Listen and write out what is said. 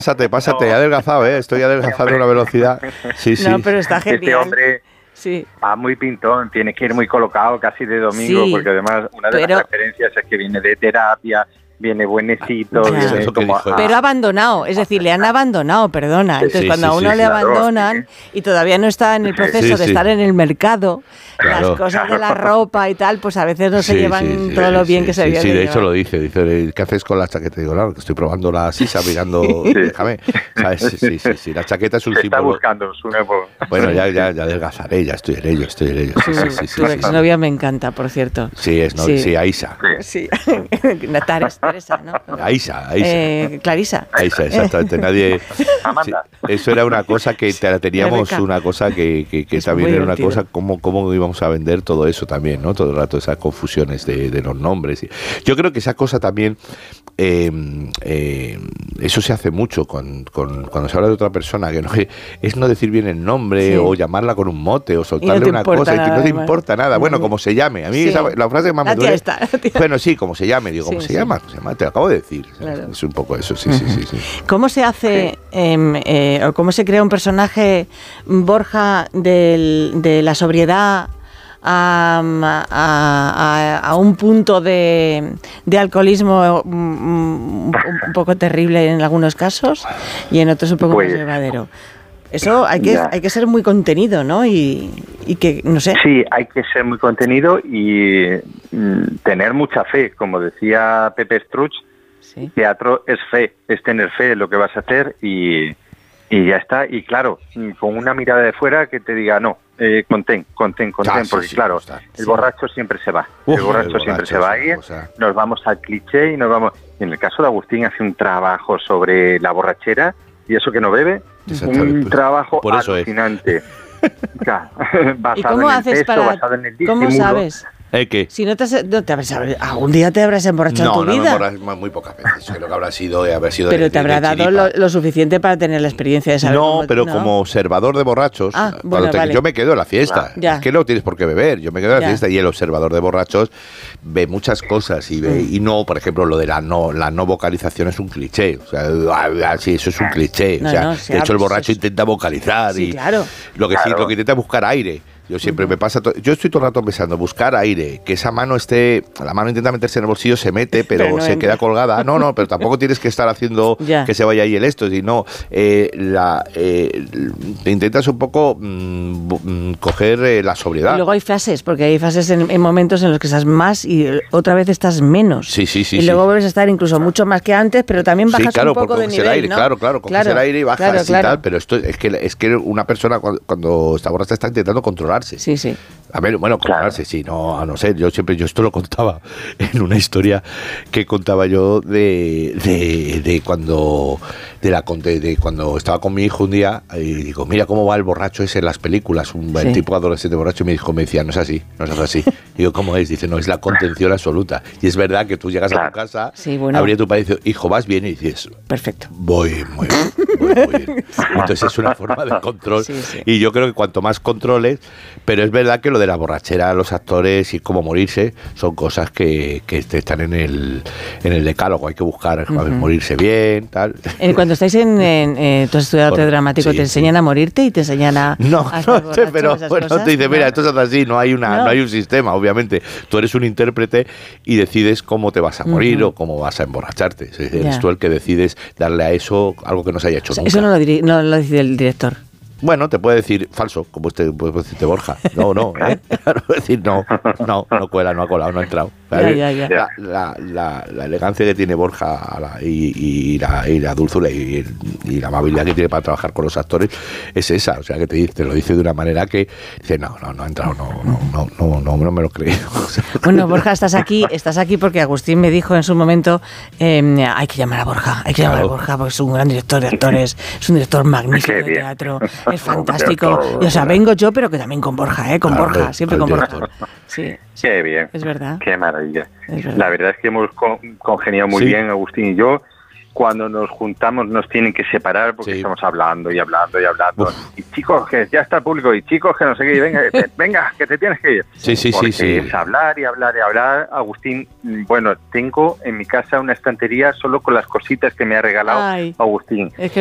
Pásate, he adelgazado, estoy adelgazado a una velocidad. Sí. No, pero está genial. Este hombre sí. va muy pintón, tiene que ir muy colocado casi de domingo, Sí, porque además una de las referencias es que viene de terapia, viene buenecito, viene como... Pero abandonado, es decir, le han abandonado, perdona. Entonces, cuando a uno le abandonan y todavía no está en el proceso de estar en el mercado, las cosas de la ropa y tal, pues a veces no se llevan todo lo bien que se debía. Sí, de hecho lo dice, ¿qué haces con la chaqueta? Digo, claro, que estoy probando la sisa, mirando, déjame. ¿Sabes? Sí, la chaqueta es un símbolo. Está buscando su nuevo... Bueno, ya adelgazaré, ya estoy en ello. Tu exnovia me encanta, por cierto. Sí, Aisa. Sí, Teresa, ¿no? Aisa. Clarisa. Aisa, exactamente. Nadie. Amanda. Eso era una cosa que teníamos, una cosa que también era una cosa, cómo íbamos a vender todo eso también, ¿no? Todo el rato, esas confusiones de los nombres. Yo creo que esa cosa también, eso se hace mucho cuando se habla de otra persona, que no es no decir bien el nombre o llamarla con un mote o soltarle una cosa, y no te importa nada. Bueno, como se llame. A mí la frase que más me duele. Bueno, sí, como se llame. Digo, ¿cómo se llama? Te lo acabo de decir. Claro. Es un poco eso, sí. ¿Cómo se hace o cómo se crea un personaje, Borja, de la sobriedad a un punto de alcoholismo un poco terrible en algunos casos y en otros un poco más llevadero? Eso hay que ser muy contenido, ¿no? Y que, no sé. Sí, hay que ser muy contenido y tener mucha fe. Como decía Pepe Struch, teatro es fe, es tener fe en lo que vas a hacer y ya está. Y claro, con una mirada de fuera que te diga, no, contén, porque claro, el borracho siempre se va. El borracho siempre se va a ir, nos vamos al cliché y nos vamos... Y en el caso de Agustín hace un trabajo sobre la borrachera y eso que no bebe, un trabajo alucinante. ¿Y cómo haces basado en el cómo sabes? ¿Qué? Si no te habrás, algún día te habrás emborrachado en tu vida. No, muy pocas veces. Creo que habrá sido Pero te habrá dado lo suficiente para tener la experiencia de saber. Como observador de borrachos, yo me quedo en la fiesta. Es que no tienes por qué beber. Yo me quedo en la fiesta y el observador de borrachos ve muchas cosas y no, por ejemplo, lo de la no vocalización es un cliché. O sea, eso es un cliché. De hecho, el borracho intenta vocalizar y lo que intenta es buscar aire. Yo siempre me pasa, yo estoy todo el rato pensando, buscar aire, que esa mano la mano intenta meterse en el bolsillo, se mete, pero no se queda colgada. No, pero tampoco tienes que estar haciendo que se vaya ahí el esto, sino intentas un poco coger la sobriedad. Y luego hay fases, porque hay fases en momentos en los que estás más y otra vez estás menos. Sí. Y luego vuelves a estar incluso mucho más que antes, pero también bajas un poco de nivel, el aire, ¿no? Claro, coges el aire y bajas y tal, pero esto es que una persona cuando está borracha está intentando controlar. Sí. A ver, controlarse, sí, a no ser. Yo esto lo contaba en una historia que contaba yo de cuando estaba con mi hijo un día y digo, mira cómo va el borracho ese en las películas, el tipo adolescente borracho, y mi hijo me decía, no es así. Digo, ¿cómo es? Dice, no, es la contención absoluta. Y es verdad que tú llegas a tu casa, abría tu padre y dices, hijo, ¿vas bien? Y dices, perfecto. Voy muy bien. Entonces es una forma de control. Y yo creo que cuanto más controles, pero es verdad que lo de la borrachera, los actores y cómo morirse, son cosas que están en el decálogo. Hay que buscar morirse bien, tal. Cuando estáis tú has estudiado arte dramático, ¿te enseñan a morirte y te enseñan a pero bueno, te dice, mira, esto es así, no hay un sistema, obviamente. Tú eres un intérprete y decides cómo te vas a morir o cómo vas a emborracharte. Eres tú el que decides darle a eso algo que no se haya hecho nunca. Eso no lo decide el director. Bueno, te puede decir falso, como puede decirte Borja. No, Claro, decir no cuela, no ha colado, no ha entrado. La elegancia que tiene Borja y la dulzura y la amabilidad que tiene para trabajar con los actores es esa. O sea, que te lo dice de una manera que dice, no ha entrado, no me lo creo. Bueno, Borja, estás aquí porque Agustín me dijo en su momento, hay que llamar a Borja porque es un gran director de actores, es un director magnífico de teatro. Es fantástico. Y, o sea, vengo yo, pero que también con Borja, Borja, siempre con Borja. Sí. Qué bien. Es verdad. Qué maravilla. La verdad es que hemos congeniado muy bien, Agustín y yo. cuando nos juntamos nos tienen que separar porque estamos hablando y hablando y hablando. Uf. Y chicos, que ya está el público, y chicos, que no sé qué, venga, que te tienes que ir. Sí. Es hablar y hablar y hablar. Agustín, bueno, tengo en mi casa una estantería solo con las cositas que me ha regalado Agustín. Es que